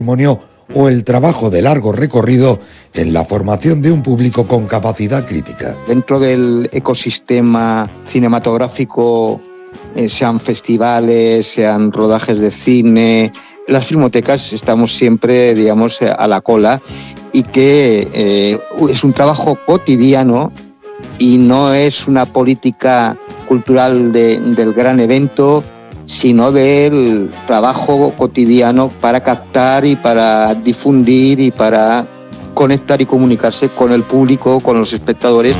testimonio o el trabajo de largo recorrido en la formación de un público con capacidad crítica. Dentro del ecosistema cinematográfico, sean festivales, sean rodajes de cine, las filmotecas estamos siempre, digamos, a la cola, y que es un trabajo cotidiano y no es una política cultural del gran evento, sino del trabajo cotidiano para captar y para difundir y para conectar y comunicarse con el público, con los espectadores.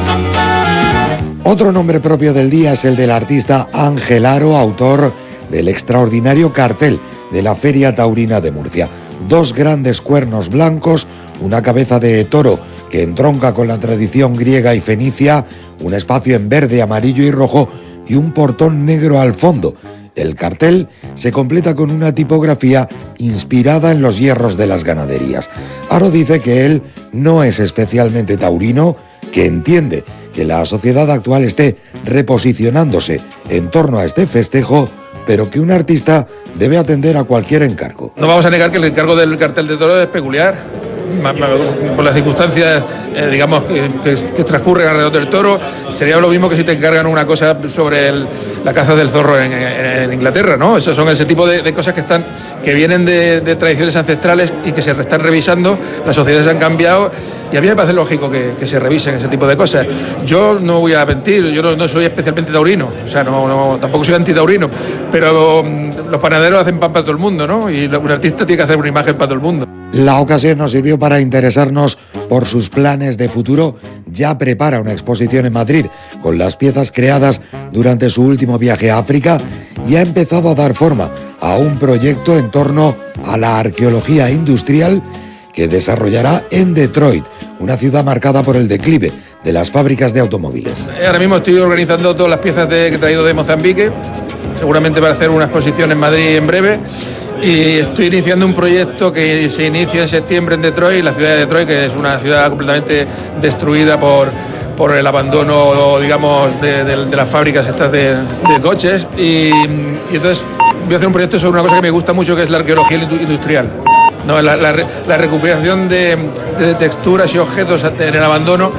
Otro nombre propio del día es el del artista Ángel Aro, autor del extraordinario cartel de la Feria Taurina de Murcia. 2 grandes cuernos blancos, una cabeza de toro que entronca con la tradición griega y fenicia, un espacio en verde, amarillo y rojo y un portón negro al fondo. El cartel se completa con una tipografía inspirada en los hierros de las ganaderías. Aro dice que él no es especialmente taurino, que entiende que la sociedad actual esté reposicionándose en torno a este festejo, pero que un artista debe atender a cualquier encargo. No vamos a negar que el encargo del cartel de toro es peculiar. Por las circunstancias, digamos, que transcurren alrededor del toro, sería lo mismo que si te encargan una cosa sobre la caza del zorro en Inglaterra, ¿no? Esos son ese tipo de cosas que vienen de tradiciones ancestrales y que se están revisando. Las sociedades han cambiado y a mí me parece lógico que se revisen ese tipo de cosas. Yo no voy a mentir, yo no soy especialmente taurino, o sea, tampoco soy antitaurino, pero los panaderos hacen pan para todo el mundo, ¿no? Y un artista tiene que hacer una imagen para todo el mundo. La ocasión nos sirvió para interesarnos por sus planes de futuro. Ya prepara una exposición en Madrid con las piezas creadas durante su último viaje a África y ha empezado a dar forma a un proyecto en torno a la arqueología industrial que desarrollará en Detroit, una ciudad marcada por el declive de las fábricas de automóviles. Ahora mismo estoy organizando todas las piezas que he traído de Mozambique, seguramente para hacer una exposición en Madrid en breve. Y estoy iniciando un proyecto que se inicia en septiembre en Detroit, la ciudad de Detroit, que es una ciudad completamente destruida por el abandono, digamos, de las fábricas estas de coches. Y entonces voy a hacer un proyecto sobre una cosa que me gusta mucho, que es la arqueología industrial, ¿no? La recuperación de texturas y objetos en el abandono,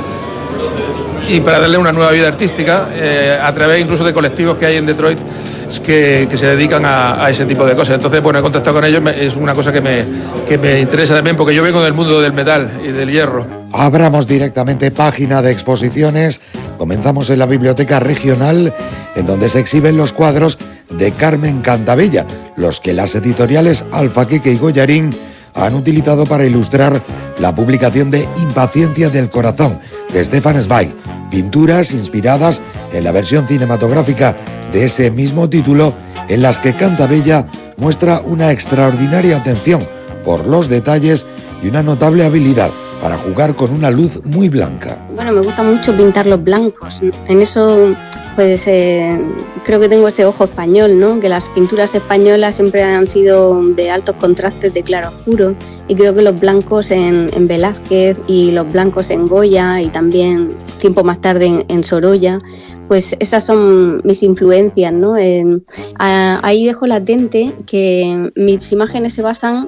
y para darle una nueva vida artística a través incluso de colectivos que hay en Detroit que se dedican a ese tipo de cosas. Entonces, bueno, he contactado con ellos, es una cosa que me interesa también, porque yo vengo del mundo del metal y del hierro. Abramos directamente página de exposiciones. Comenzamos en la Biblioteca Regional, en donde se exhiben los cuadros de Carmen Cantabella, los que las editoriales Alfaqueque y Goyarín han utilizado para ilustrar la publicación de Impaciencia del Corazón, de Stefan Zweig, pinturas inspiradas en la versión cinematográfica de ese mismo título, en las que Cantabella muestra una extraordinaria atención por los detalles y una notable habilidad para jugar con una luz muy blanca. Bueno, me gusta mucho pintar los blancos. En eso, pues creo que tengo ese ojo español, ¿no? Que las pinturas españolas siempre han sido de altos contrastes, de claro oscuro, y creo que los blancos en Velázquez y los blancos en Goya y también tiempo más tarde en Sorolla, pues esas son mis influencias, ¿no? Ahí dejo latente que mis imágenes se basan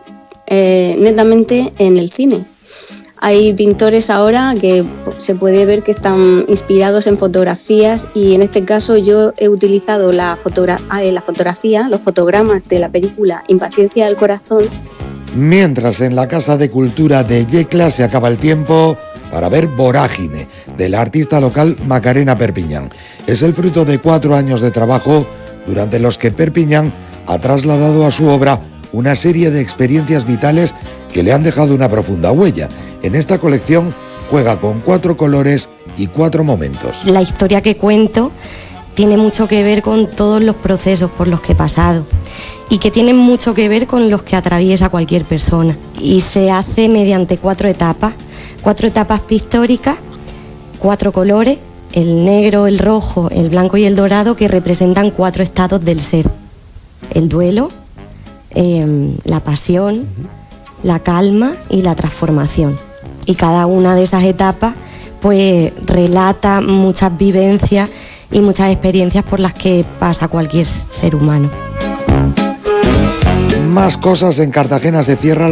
netamente en el cine. Hay pintores ahora que se puede ver que están inspirados en fotografías, y en este caso yo he utilizado la fotografía, los fotogramas de la película Impaciencia del Corazón. Mientras en la Casa de Cultura de Yecla se acaba el tiempo para ver Vorágine, de la artista local Macarena Perpiñán. Es el fruto de 4 años de trabajo, durante los que Perpiñán ha trasladado a su obra una serie de experiencias vitales que le han dejado una profunda huella. En esta colección juega con 4 colores y 4 momentos. La historia que cuento tiene mucho que ver con todos los procesos por los que he pasado y que tienen mucho que ver con los que atraviesa cualquier persona. Y se hace mediante 4 etapas pictóricas, 4 colores, el negro, el rojo, el blanco y el dorado, que representan 4 estados del ser. El duelo, la pasión, la calma y la transformación. Y cada una de esas etapas pues relata muchas vivencias y muchas experiencias por las que pasa cualquier ser humano. Más cosas, en Cartagena se cierra